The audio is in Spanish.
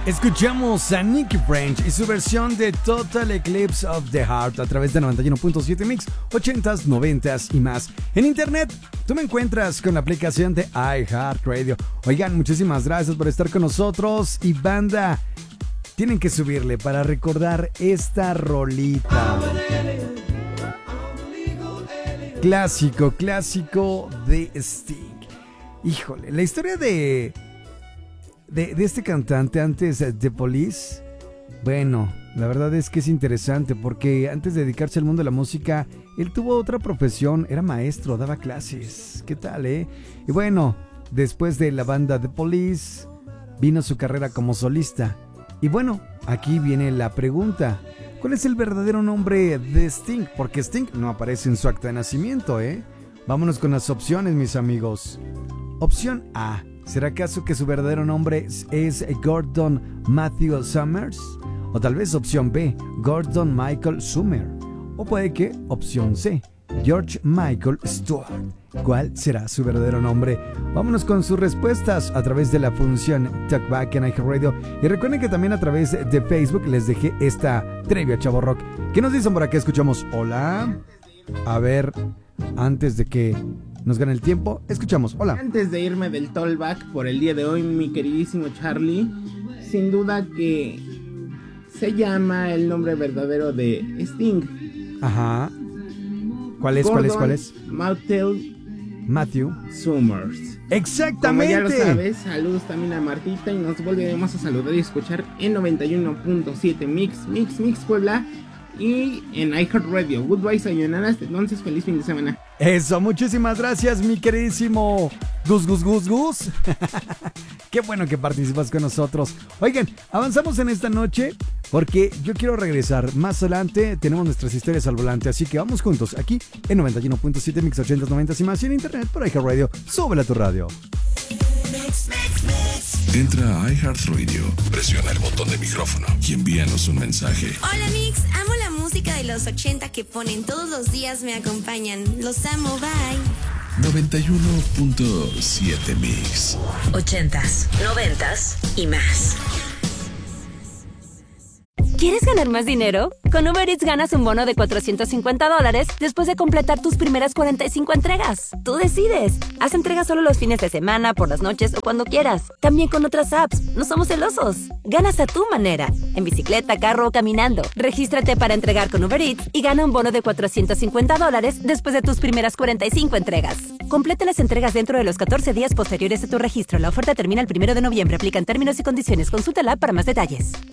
Escuchamos a Nicky French y su versión de Total Eclipse of the Heart a través de 91.7 Mix, 80s, 90s y más. En internet, tú me encuentras con la aplicación de iHeartRadio. Oigan, muchísimas gracias por estar con nosotros. Y banda, tienen que subirle para recordar esta rolita. Clásico de Sting. Híjole, la historia de este cantante antes de Police, bueno, la verdad es que es interesante porque antes de dedicarse al mundo de la música, él tuvo otra profesión, era maestro, daba clases. ¿Qué tal, Y bueno, después de la banda The Police, vino su carrera como solista. Y bueno, aquí viene la pregunta: ¿cuál es el verdadero nombre de Sting? Porque Sting no aparece en su acta de nacimiento, Vámonos con las opciones, mis amigos. Opción A: ¿será acaso que su verdadero nombre es Gordon Matthew Summers? O tal vez opción B, Gordon Michael Summer. O puede que opción C, George Michael Stewart. ¿Cuál será su verdadero nombre? Vámonos con sus respuestas a través de la función Talkback en iHeartRadio. Y recuerden que también a través de Facebook les dejé esta trivia, Chavo Rock. ¿Qué nos dicen por acá? Escuchamos. Hola. A ver, antes de que nos gane el tiempo, escuchamos. Hola. Antes de irme del Talkback por el día de hoy, mi queridísimo Charlie, sin duda que se llama el nombre verdadero de Sting. Ajá. ¿Cuál es? Gordon ¿Cuál es? Matthew Summers. Exactamente. Como ya lo sabes, saludos también a Martita y nos volveremos a saludar y escuchar en 91.7 Mix Puebla y en iHeartRadio. Goodbye, sayonara. Entonces, feliz fin de semana. Eso, muchísimas gracias, mi queridísimo Gus. Qué bueno que participas con nosotros. Oigan, avanzamos en esta noche porque yo quiero regresar. Más adelante tenemos nuestras historias al volante, así que vamos juntos aquí en 91.7 Mix 80s, 90s y más, y en internet por iHeartRadio. Súbela a tu radio. Entra a iHeartRadio, presiona el botón de micrófono y envíanos un mensaje. Hola Mix, amo la música de los 80 que ponen todos los días, me acompañan. Los amo, bye. 91.7 Mix. 80s, 90s y más. ¿Quieres ganar más dinero? Con Uber Eats ganas un bono de $450 después de completar tus primeras 45 entregas. Tú decides. Haz entregas solo los fines de semana, por las noches o cuando quieras. También con otras apps. No somos celosos. Ganas a tu manera. En bicicleta, carro o caminando. Regístrate para entregar con Uber Eats y gana un bono de $450 después de tus primeras 45 entregas. Completa las entregas dentro de los 14 días posteriores a tu registro. La oferta termina el 1 de noviembre. Aplican términos y condiciones. Consulta la app para más detalles.